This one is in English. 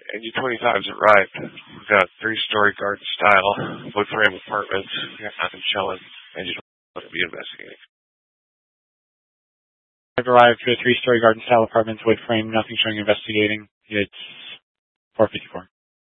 NG25's arrived. We've got 3-story garden style, wood frame apartments. We got nothing showing. NG25 will be investigating. I've arrived for 3-story garden style apartments, wood frame, nothing showing, investigating. It's 4:54.